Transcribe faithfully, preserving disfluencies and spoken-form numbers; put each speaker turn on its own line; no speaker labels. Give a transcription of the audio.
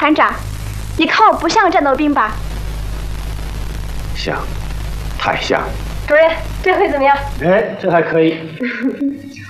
团长，你看我不像战斗兵吧？
像，太像。
主任，这回怎么样？
哎，这还可以。